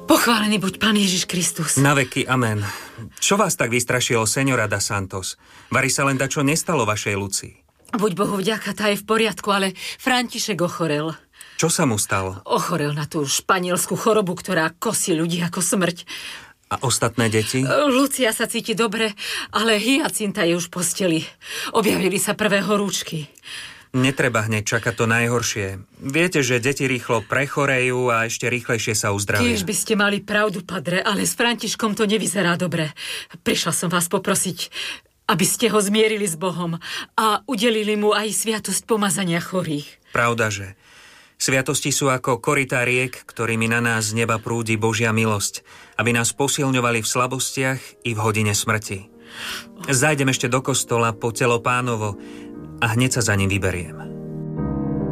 Pochválený buď Pán Ježiš Kristus. Na veky, amen. Čo vás tak vystrašilo, señora da Santos? Vari sa len dačo nestalo vašej Lucii? Buď Bohu vďaka, tá je v poriadku, ale František ochorel. Čo sa mu stalo? Ochorel na tú španielskú chorobu, ktorá kosí ľudí ako smrť. A ostatné deti? Lucia sa cíti dobre, ale Hyacinta je už v posteli. Objavili sa prvé horúčky. Netreba hneď čakať to najhoršie. Viete, že deti rýchlo prechorejú a ešte rýchlejšie sa uzdravia. Tiež by ste mali pravdu, padre, ale s Františkom to nevyzerá dobre. Prišla som vás poprosiť, aby ste ho zmierili s Bohom a udelili mu aj sviatosť pomazania chorých. Pravdaže. Sviatosti sú ako korytá riek, ktorými na nás z neba prúdi Božia milosť, aby nás posilňovali v slabostiach i v hodine smrti. Zajdem ešte do kostola po telo Pánovo a hneď sa za ním vyberiem.